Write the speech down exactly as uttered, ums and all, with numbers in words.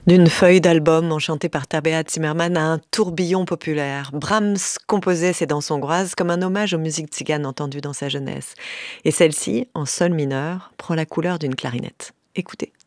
D'une feuille d'album enchantée par Tabea Zimmermann à un tourbillon populaire, Brahms composait ses danses hongroises comme un hommage aux musiques tziganes entendues dans sa jeunesse. Et celle-ci, en sol mineur, prend la couleur d'une clarinette. Écoutez.